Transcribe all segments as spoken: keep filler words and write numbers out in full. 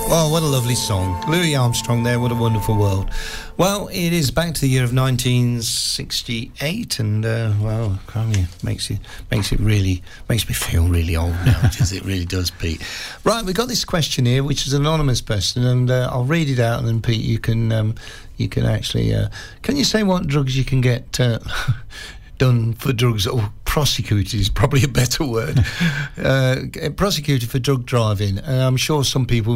Oh, what a lovely song. Louis Armstrong there, what a wonderful world. Well, it is back to the year of nineteen sixty-eight, and, uh, well, crimey, makes it, makes it really, makes me feel really old now, because it really does, Pete. Right, we've got this question here, which is an anonymous person, and uh, I'll read it out, and then, Pete, you can, um, you can actually, uh, can you say what drugs you can get uh, done for drugs, or prosecuted is probably a better word, uh, prosecuted for drug driving? And I'm sure some people,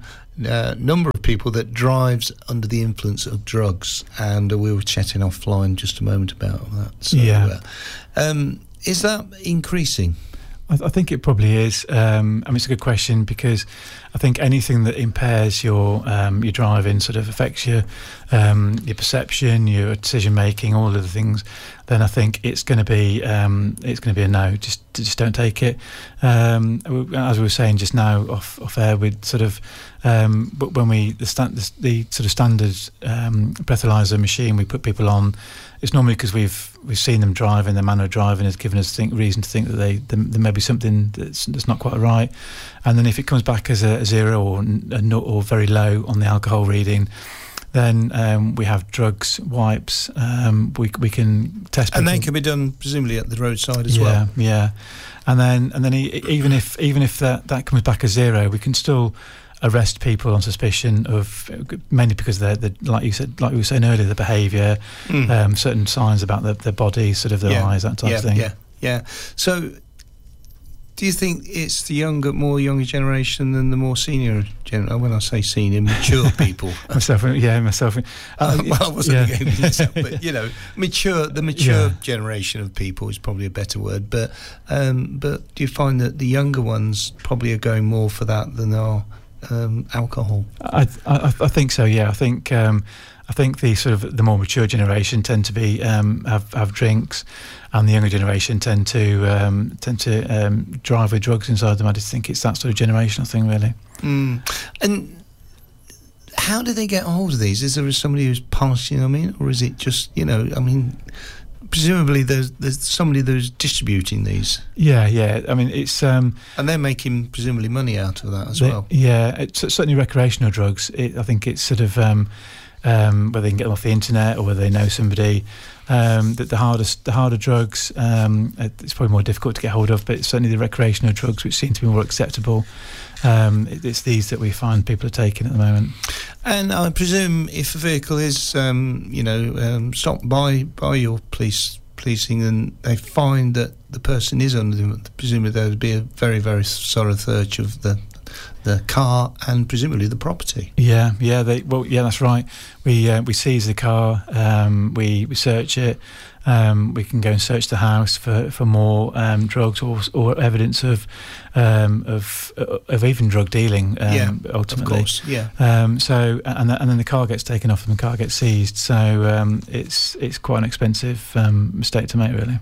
a uh, number of people that drives under the influence of drugs, and uh, we were chatting offline just a moment about that. So, yeah. Uh, um, is that increasing? I, th- I think it probably is. Um, I mean, it's a good question, because I think anything that impairs your um, your driving sort of affects your um, your perception, your decision making, all of the things. Then I think it's going to be um, it's going to be a no. Just just don't take it. Um, as we were saying just now off off air, with sort of um, but when we the, sta- the, the sort of standard um, breathalyzer machine we put people on, it's normally because we've we've seen them driving, their manner of driving has given us think, reason to think that they there, there may be something that's, that's not quite right. And then if it comes back as a, a zero or a no, or very low on the alcohol reading, then um, we have drugs, wipes. Um, we we can test people. And they can be done presumably at the roadside as yeah, well. Yeah, yeah. And then and then even if even if that, that comes back as zero, we can still arrest people on suspicion of, mainly because they're, they're like you said, like we were saying earlier, the behaviour, mm. um, certain signs about their, their body, sort of their yeah. eyes, that type yeah, of thing. Yeah, yeah. So, do you think it's the younger, more younger generation than the more senior generation? When I say senior, mature people. myself, yeah, myself. Uh, uh, well, I wasn't yeah. against myself, but you know, mature. The mature yeah. generation of people is probably a better word. But, um, but do you find that the younger ones probably are going more for that than are um, alcohol? I, I, I think so. Yeah, I think. Um, I think the sort of the more mature generation tend to be um, have have drinks, and the younger generation tend to um, tend to um, drive with drugs inside them. I just think it's that sort of generational thing, really. Mm. And how do they get hold of these? Is there somebody who's passing them in, or is it just, you know? I mean, presumably there's there's somebody who's distributing these. Yeah, yeah. I mean, it's um, and they're making presumably money out of that as they, well. Yeah, it's certainly recreational drugs. It, I think it's sort of. Um, Um, whether they can get them off the internet or whether they know somebody. Um, that the hardest, the harder drugs, um, it's probably more difficult to get hold of. But it's certainly the recreational drugs, which seem to be more acceptable. Um, it, it's these that we find people are taking at the moment. And I presume if a vehicle is, um, you know, um, stopped by by your police policing, and they find that the person is under them, presumably there would be a very very thorough search of the. the car and presumably the property. Yeah, yeah, they well, yeah, that's right. We uh, we seize the car, um, we we search it. Um, we can go and search the house for for more um, drugs or or evidence of um, of of even drug dealing. Um, yeah, ultimately, of course. Yeah. Um, so and and then the car gets taken off and the car gets seized. So um, it's it's quite an expensive um, mistake to make, really.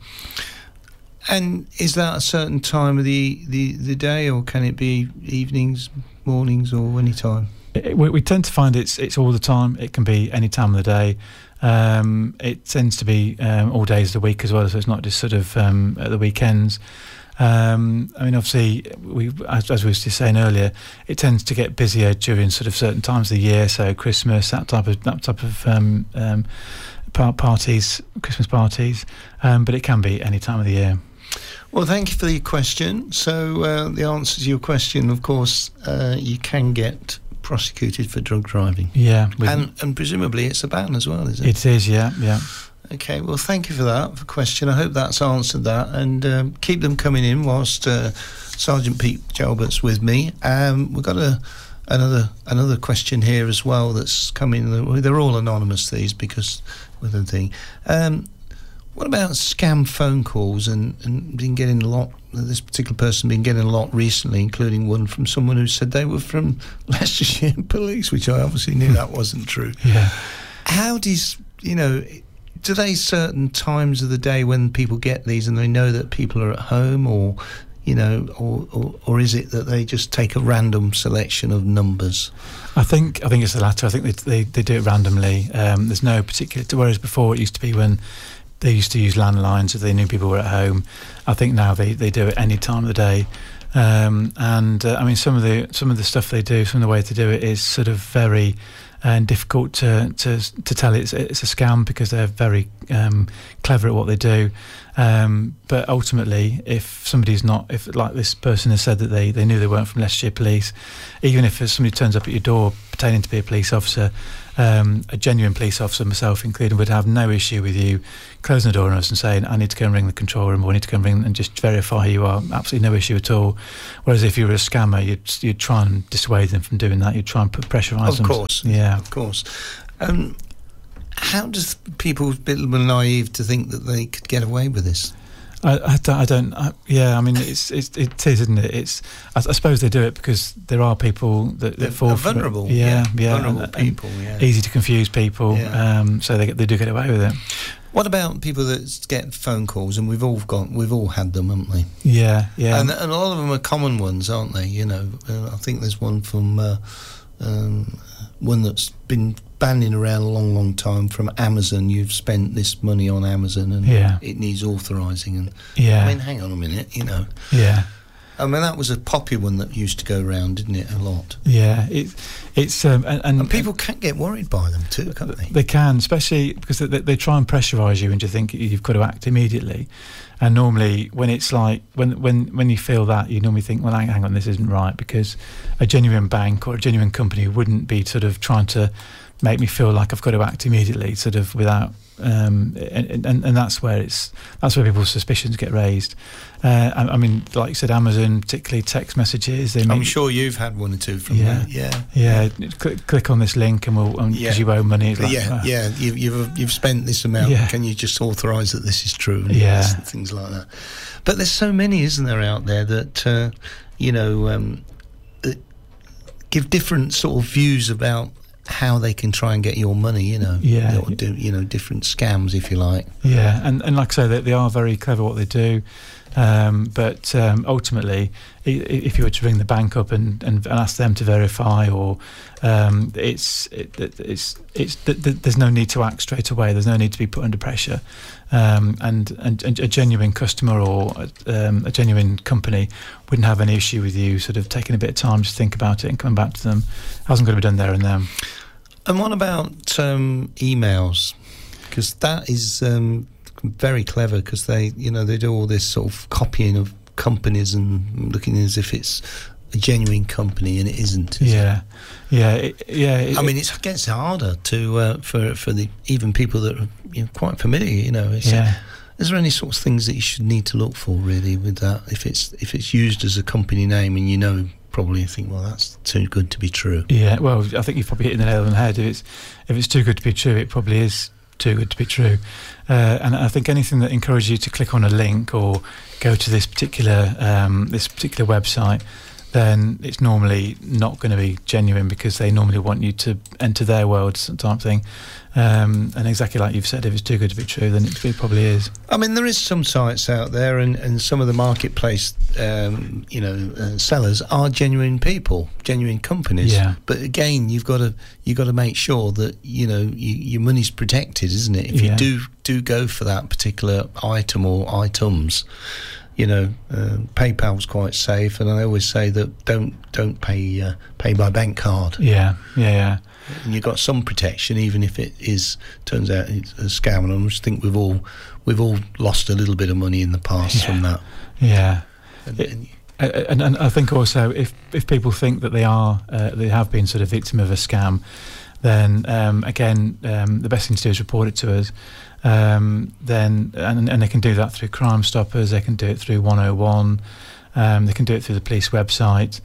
And is that a certain time of the, the, the day, or can it be evenings, mornings, or any time? It, we, we tend to find it's it's all the time. It can be any time of the day. Um, it tends to be um, all days of the week as well, so it's not just sort of um, at the weekends. Um, I mean, obviously, we as, as we were just saying earlier, it tends to get busier during sort of certain times of the year. So Christmas, that type of that type of um, um, parties, Christmas parties. Um, but it can be any time of the year. Well, thank you for your question. So uh, the answer to your question, of course, uh, you can get prosecuted for drug driving. Yeah. And, and presumably it's a ban as well, is it? It is, yeah, yeah. Okay, well, thank you for that, for question. I hope that's answered that. And um, keep them coming in whilst uh, Sergeant Pete Jalbert's with me. Um, we've got a, another another question here as well that's coming. They're all anonymous, these, because with the thing. Um, What about scam phone calls? And, and been getting a lot. This particular person been getting a lot recently, including one from someone who said they were from Leicestershire Police, which I obviously knew that wasn't true. Yeah. How does, you know, do they certain times of the day when people get these and they know that people are at home, or, you know, or or, or is it that they just take a random selection of numbers? I think I think it's the latter. I think they they, they do it randomly. Um, there's no particular. Whereas before it used to be when they used to use landlines if they knew people were at home. I think now they, they do it any time of the day. Um, and uh, I mean, some of the some of the stuff they do, some of the way to do it is sort of very and difficult to to to tell it's it's a scam, because they're very um, clever at what they do. Um, but ultimately, if somebody's not, if like this person has said that they, they knew they weren't from Leicestershire Police, even if somebody turns up at your door pretending to be a police officer, um, a genuine police officer, myself included, would have no issue with you closing the door on us and saying, I need to go and ring the control room, or I need to go and ring and just verify who you are. Absolutely no issue at all. Whereas if you were a scammer, you'd you'd try and dissuade them from doing that. You'd try and put pressurise them. Of course, yeah, of course. Um, how does people a bit naive to think that they could get away with this? I, I don't. I don't I, yeah, I mean, it's, it's it is, isn't it? It's. I, I suppose they do it because there are people that, that fall vulnerable. For, yeah, yeah, yeah, vulnerable and, people. Yeah, easy to confuse people. Yeah. Um, so they they do get away with it. What about people that get phone calls, and we've all got, we've all had them, haven't we? Yeah, yeah. And, and a lot of them are common ones, aren't they? You know, uh, I think there's one from uh, um, one that's been banding around a long, long time from Amazon. You've spent this money on Amazon, and yeah. it needs authorising. And yeah, I mean, hang on a minute, you know. Yeah. I mean, that was a popular one that used to go around, didn't it, a lot? Yeah, it, it's... Um, and, and, and people can get worried by them too, can't they? They can, especially because they, they try and pressurise you into thinking you've got to act immediately. And normally, when it's like... When when, when you feel that, you normally think, well, hang, hang on, this isn't right, because a genuine bank or a genuine company wouldn't be sort of trying to make me feel like I've got to act immediately, sort of without... Um, and, and, and that's where it's that's where people's suspicions get raised. Uh, I, I mean, like you said, Amazon, particularly text messages. They I'm make, sure you've had one or two from yeah, that. Yeah, yeah. yeah. Click, click on this link, and we'll because yeah. you owe money. It's like, yeah, oh. yeah. You've, you've you've spent this amount. Yeah. Can you just authorise that this is true? And yeah, things like that. But there's so many, isn't there, out there that uh, you know um, that give different sort of views about how they can try and get your money, you know, yeah, or do, you know, different scams, if you like. Yeah, and and like I say, they, they are very clever what they do, um, but um, ultimately, if you were to ring the bank up and, and, and ask them to verify, or um, it's it, it's it's there's no need to act straight away. There's no need to be put under pressure, um, and, and and a genuine customer or um, a genuine company wouldn't have any issue with you sort of taking a bit of time to think about it and coming back to them. It hasn't got to be done there and then. And what about um, emails? Because that is um, very clever, because they, you know, they do all this sort of copying of companies and looking as if it's a genuine company, and it isn't. Is yeah, it? yeah, it, yeah. It, I mean, it's, it gets harder to uh, for for the even people that are, you know, quite familiar. You know, it's, yeah. Is there any sorts of things that you should need to look for, really, with that? If it's if it's used as a company name, and you know, probably think, well, that's too good to be true. Yeah, well, I think you've probably hit the nail on the head. If it's if it's too good to be true, it probably is too good to be true. Uh, and I think anything that encourages you to click on a link or go to this particular um, this particular website, then it's normally not going to be genuine, because they normally want you to enter their world type thing. Um, and exactly like you've said, if it's too good to be true, then it, it probably is. I mean, there is some sites out there, and, and some of the marketplace, um, you know, uh, sellers are genuine people, genuine companies. Yeah. But again, you've got to you've got to make sure that, you know, you, your money's protected, isn't it? If yeah. you do do go for that particular item or items, you know, uh, PayPal's quite safe, and I always say that don't don't pay uh, pay by bank card. Yeah, yeah, yeah. And you've got some protection, even if it is turns out it's a scam. And I just think we've all we've all lost a little bit of money in the past yeah. from that. Yeah. And, it, and, and, and I think also if if people think that they are uh, they have been sort of victim of a scam, then um, again um, the best thing to do is report it to us. Um, then and, and they can do that through Crime Stoppers. They can do it through one oh one. Um, they can do it through the police website.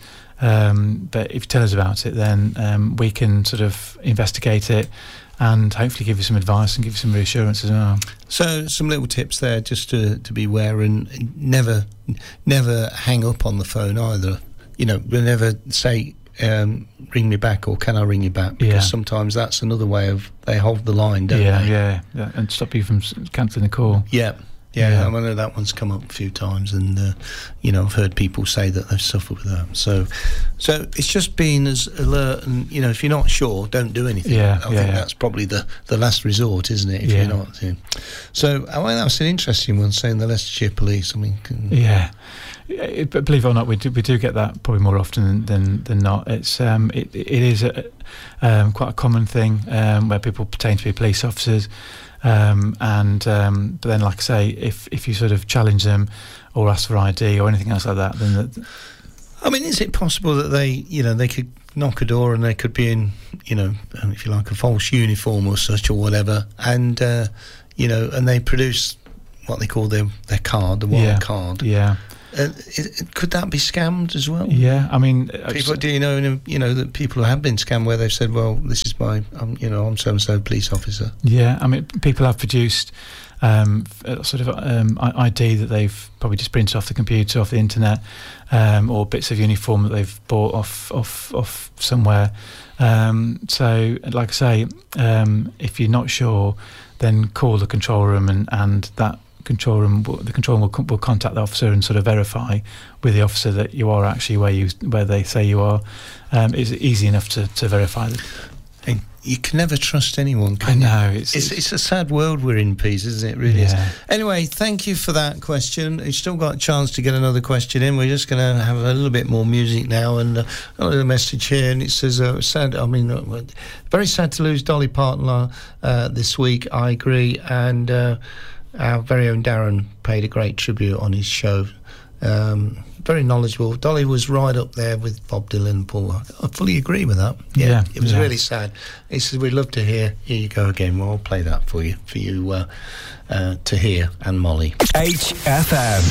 Um, but if you tell us about it, then um, we can sort of investigate it and hopefully give you some advice and give you some reassurance as well. So some little tips there, just to, to be aware, and never never hang up on the phone either. You know, never say um, ring me back or can I ring you back, because yeah. sometimes that's another way of they hold the line, don't yeah, they? Yeah, yeah, and stop you from cancelling the call. Yeah. Yeah, yeah. I know that one's come up a few times, and uh, you know, I've heard people say that they've suffered with that. So, so it's just being as alert, and you know, if you're not sure, don't do anything. Yeah, I yeah, think yeah. that's probably the, the last resort, isn't it? If yeah. you're not. Yeah. So, I mean, that's an interesting one, saying the Leicestershire Police. I mean, can, yeah, it, but believe it or not, we do we do get that probably more often than than, than not. It's um, it it is a, um, quite a common thing um, where people pretend to be police officers, um, and um, but then, like I say, if if you sort of challenge them or ask for I D or anything else like that, then. The, I mean, is it possible that they, you know, they could knock a door and they could be in, you know, if you like, a false uniform or such or whatever, and uh, you know, and they produce what they call their their card, the wild yeah, card. Yeah. Uh, is, could that be scammed as well? Yeah, I mean, people, do you know, you know, that people have been scammed where they've said, "Well, this is my, um, you know, I'm so and so police officer." Yeah, I mean, people have produced um, sort of um, I D that they've probably just printed off the computer, off the internet, um, or bits of uniform that they've bought off off off somewhere. Um, so, like I say, um, if you're not sure, then call the control room, and, and that. Control room, the control room will, will contact the officer and sort of verify with the officer that you are actually where you where they say you are. Um, it's easy enough to, to verify that. And you can never trust anyone, can I know. you? It's, it's, it's a sad world we're in, Pete, isn't it? It really yeah. is. Anyway, thank you for that question. You've still got a chance to get another question in. We're just going to have a little bit more music now, and uh, a little message here, and it says, uh, sad, I mean, uh, very sad to lose Dolly Parton uh, this week, I agree, and... Uh, Our very own Darren paid a great tribute on his show. Um, very knowledgeable. Dolly was right up there with Bob Dylan and Paul. I fully agree with that. Yeah, yeah it was yeah. really sad. He says, we'd love to hear. Here you go again. Well, I'll play that for you, for you uh, uh, to hear, and Molly. H F M.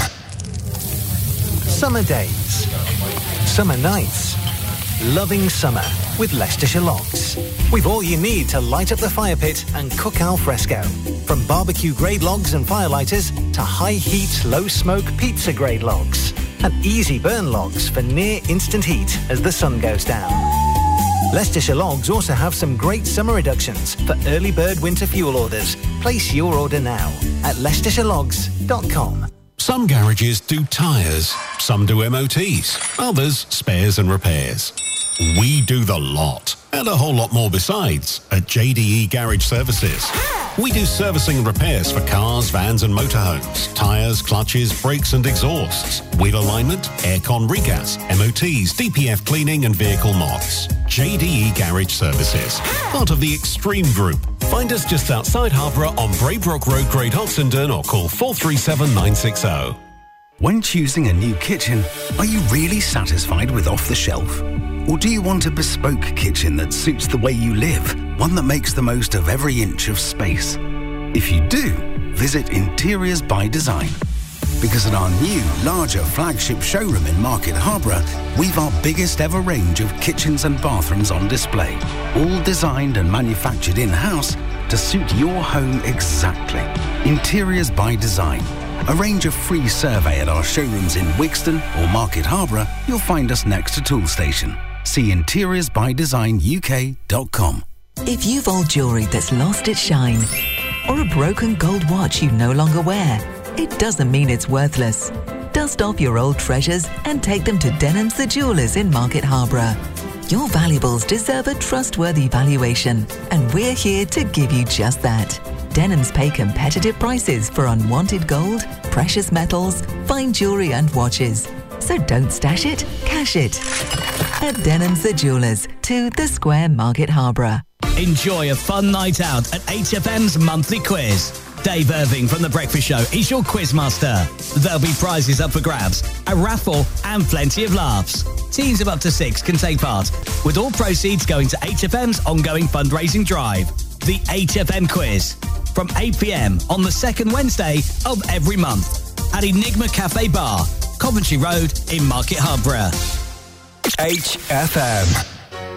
Summer days. Summer nights. Loving summer with Leicestershire Logs. We've all you need to light up the fire pit and cook al fresco. From barbecue grade logs and firelighters to high heat, low smoke pizza grade logs. And easy burn logs for near instant heat as the sun goes down. Leicestershire Logs also have some great summer reductions for early bird winter fuel orders. Place your order now at leicestershire logs dot com. Some garages do tyres, some do M O Ts, others spares and repairs. We do the lot, and a whole lot more besides, at J D E Garage Services. We do servicing and repairs for cars, vans and motorhomes, tyres, clutches, brakes and exhausts, wheel alignment, aircon regas, M O Ts, D P F cleaning and vehicle mods. J D E Garage Services, part of the Extreme Group. Find us just outside Harborough on Braybrook Road, Great Oxenden, or call four three seven nine six zero. When choosing a new kitchen, are you really satisfied with off-the-shelf? Or do you want a bespoke kitchen that suits the way you live, one that makes the most of every inch of space? If you do, visit Interiors by Design. Because at our new, larger flagship showroom in Market Harborough, we've our biggest ever range of kitchens and bathrooms on display, all designed and manufactured in-house to suit your home exactly. Interiors by Design. Arrange a free survey at our showrooms in Wigston or Market Harborough. You'll find us next to Tool Station. See interiors by design U K dot com. If you've old jewellery that's lost its shine, or a broken gold watch you no longer wear, it doesn't mean it's worthless. Dust off your old treasures and take them to Denham's the Jewellers in Market Harborough. Your valuables deserve a trustworthy valuation, and we're here to give you just that. Denham's pay competitive prices for unwanted gold, precious metals, fine jewellery and watches. So don't stash it, cash it. At Denham's the Jewellers, to the Square, Market Harborough. Enjoy a fun night out at H F M's monthly quiz. Dave Irving from The Breakfast Show is your quizmaster. There'll be prizes up for grabs, a raffle and plenty of laughs. Teams of up to six can take part, with all proceeds going to H F M's ongoing fundraising drive. The H F M Quiz, from eight p.m. on the second Wednesday of every month at Enigma Cafe Bar, Coventry Road in Market Harborough. H F M.